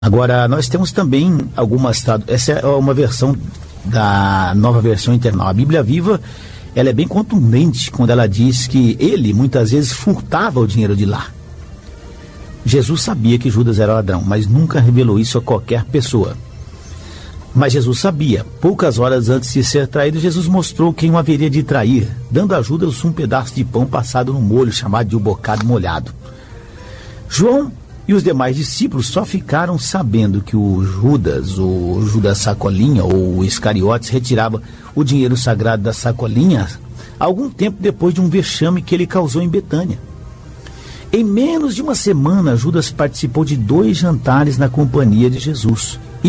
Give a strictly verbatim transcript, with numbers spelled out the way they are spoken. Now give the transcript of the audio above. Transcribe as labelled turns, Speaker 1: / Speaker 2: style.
Speaker 1: Agora, nós temos também algumas... Essa é uma versão da Nova Versão Internacional. A Bíblia Viva, ela é bem contundente quando ela diz que ele, muitas vezes, furtava o dinheiro de lá. Jesus sabia que Judas era ladrão, mas nunca revelou isso a qualquer pessoa. Mas Jesus sabia. Poucas horas antes de ser traído, Jesus mostrou quem o haveria de trair, dando a Judas um pedaço de pão passado no molho, chamado de um bocado molhado. João e os demais discípulos só ficaram sabendo que o Judas, o Judas Sacolinha, ou o Iscariotes, retirava o dinheiro sagrado da sacolinha algum tempo depois de um vexame que ele causou em Betânia. Em menos de uma semana, Judas participou de dois jantares na companhia de Jesus.